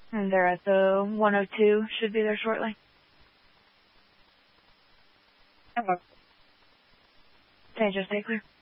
And they're at the 102. Should be there shortly. Okay. Okay, just stay clear.